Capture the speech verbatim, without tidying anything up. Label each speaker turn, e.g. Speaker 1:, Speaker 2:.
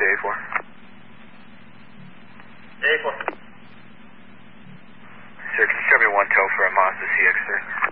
Speaker 1: to A four.
Speaker 2: A four.
Speaker 1: Sir, can you show me one tow for a Mazda C X three?